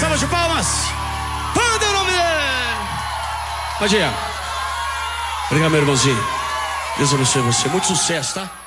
salva de palmas. Manda o nome dele. Pode ir. Obrigado, meu irmãozinho. Deus abençoe você. Muito sucesso, tá?